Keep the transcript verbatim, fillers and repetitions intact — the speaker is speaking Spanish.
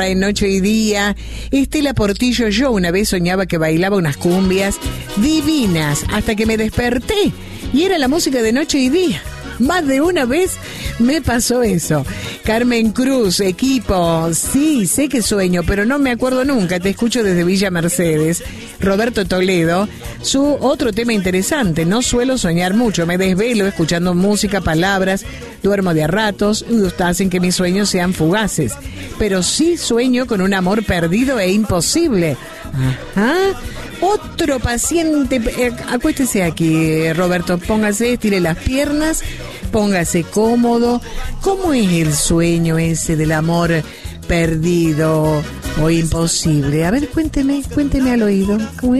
En Noche y Día, Estela Portillo. Yo una vez soñaba que bailaba unas cumbias divinas hasta que me desperté y era la música de Noche y Día. Más de una vez me pasó eso. Carmen Cruz, equipo, sí, sé que sueño, pero no me acuerdo nunca. Te escucho desde Villa Mercedes. Roberto Toledo, su otro tema interesante. No suelo soñar mucho, me desvelo escuchando música, palabras, duermo de a ratos y hacen que mis sueños sean fugaces. Pero sí sueño con un amor perdido e imposible. Ajá. Otro paciente, eh, acuéstese aquí, Roberto, póngase, estire las piernas, póngase cómodo. ¿Cómo es el sueño ese del amor perdido o imposible? A ver, cuénteme, cuénteme al oído. ¿Cómo es?